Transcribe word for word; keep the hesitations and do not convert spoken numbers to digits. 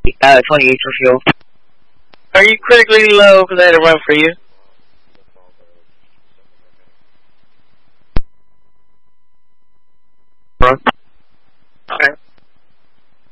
uh, twenty-eight for fuel. Are you critically low? Because I had to run for you.